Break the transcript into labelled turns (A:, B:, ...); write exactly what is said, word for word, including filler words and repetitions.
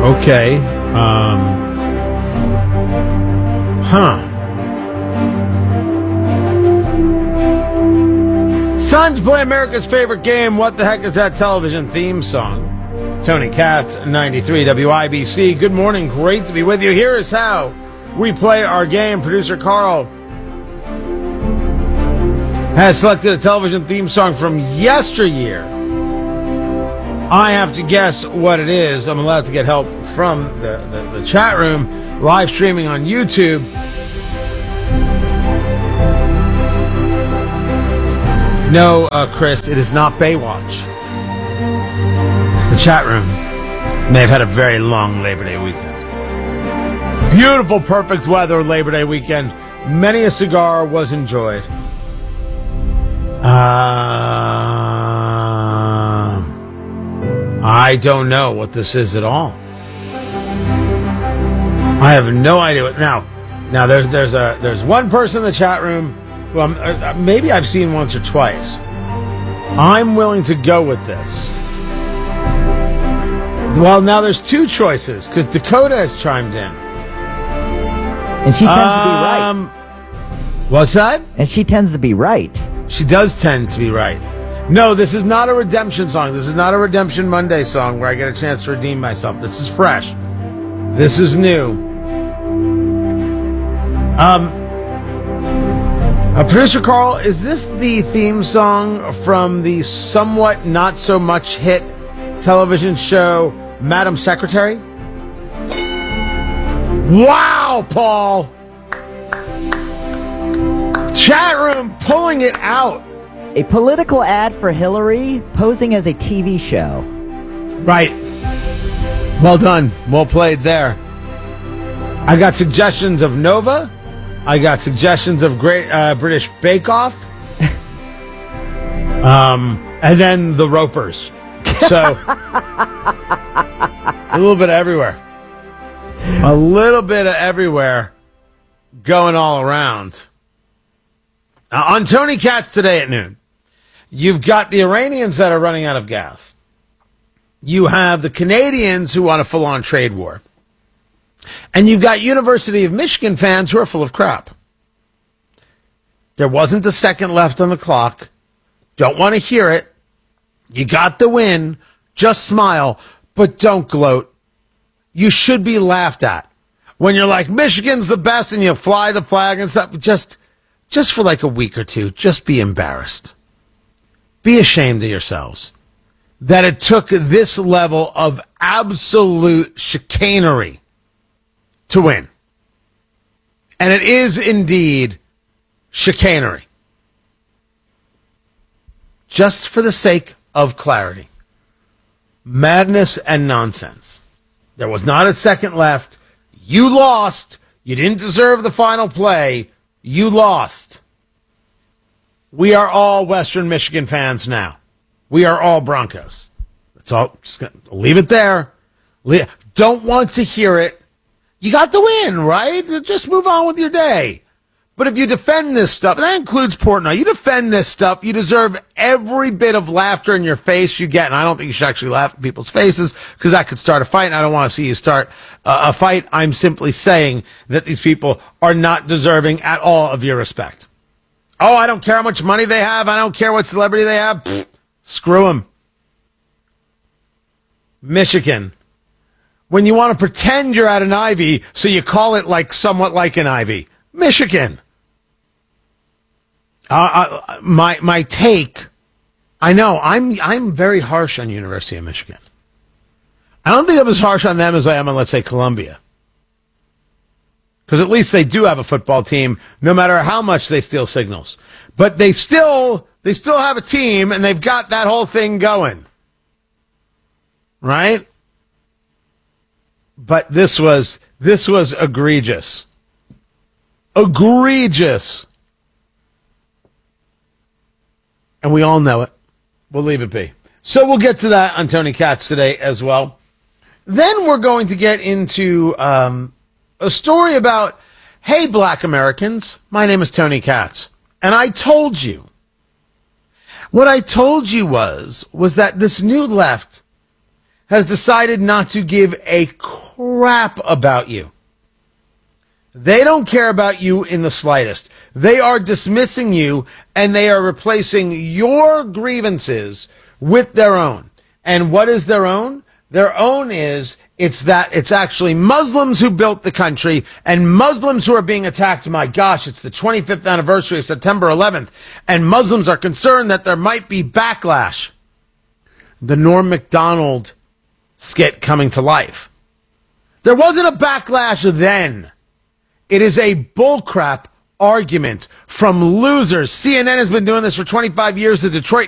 A: Okay. Um, huh. It's time to play America's favorite game. What the heck is that television theme song? Tony Katz, ninety-three W I B C. Good morning. Great to be with you. Here is how we play our game. Producer Carl has selected a television theme song from yesteryear. I have to guess what it is. I'm allowed to get help from the, the, the chat room, live streaming on YouTube. No, uh, Chris, it is not Baywatch. The chat room may have had a very long Labor Day weekend. Beautiful, perfect weather Labor Day weekend. Many a cigar was enjoyed. Uh... I don't know what this is at all. I have no idea what now. Now there's there's a there's one person in the chat room who I'm, uh, maybe I've seen once or twice. I'm willing to go with this. Well, now there's two choices because Dakota has chimed in,
B: and she tends
A: um,
B: to be right.
A: What's that?
B: And she tends to be right.
A: She does tend to be right. No, this is not a redemption song. This is not a Redemption Monday song where I get a chance to redeem myself. This is fresh. This is new. Um, uh, Producer Carl, is this the theme song from the somewhat not so much hit television show Madam Secretary? Wow, Paul! Chat room pulling it out.
B: A political ad for Hillary posing as a T V show.
A: Right. Well done. Well played there. I got suggestions of Nova. I got suggestions of Great uh, British Bake Off. um, and then the Ropers. So, a little bit of everywhere. A little bit of everywhere going all around. Uh, on Tony Katz today at noon. You've got the Iranians that are running out of gas. You have the Canadians who want a full-on trade war. And you've got University of Michigan fans who are full of crap. There wasn't a second left on the clock. Don't want to hear it. You got the win. Just smile, but don't gloat. You should be laughed at. When you're like, Michigan's the best, and you fly the flag and stuff, just, just for like a week or two, just be embarrassed. Be ashamed of yourselves that it took this level of absolute chicanery to win. And it is indeed chicanery. Just for the sake of clarity. Madness and nonsense. There was not a second left. You lost. You didn't deserve the final play. You lost. We are all Western Michigan fans now. We are all Broncos. That's all. Just gonna leave it there. Le- Don't want to hear it. You got the win, right? Just move on with your day. But if you defend this stuff, and that includes Portnoy, you defend this stuff, you deserve every bit of laughter in your face you get. And I don't think you should actually laugh in people's faces because that could start a fight. And I don't want to see you start uh, a fight. I'm simply saying that these people are not deserving at all of your respect. Oh, I don't care how much money they have. I don't care what celebrity they have. Pfft, screw them. Michigan. When you want to pretend you're at an Ivy, so you call it like somewhat like an Ivy. Michigan. Uh, uh, my my take. I know I'm I'm very harsh on University of Michigan. I don't think I'm as harsh on them as I am on, let's say, Columbia. Because at least they do have a football team, no matter how much they steal signals. But they still they still have a team, and they've got that whole thing going. Right? But this was this was egregious. Egregious. And we all know it. We'll leave it be. So we'll get to that on Tony Katz today as well. Then we're going to get into um, a story about, hey, black Americans, my name is Tony Katz. And I told you. What I told you was, was that this new left has decided not to give a crap about you. They don't care about you in the slightest. They are dismissing you, and they are replacing your grievances with their own. And what is their own? Their own is, it's that it's actually Muslims who built the country and Muslims who are being attacked. My gosh, it's the twenty-fifth anniversary of September eleventh, and Muslims are concerned that there might be backlash. The Norm Macdonald skit coming to life. There wasn't a backlash then. It is a bullcrap argument from losers. C N N has been doing this for twenty-five years. The Detroit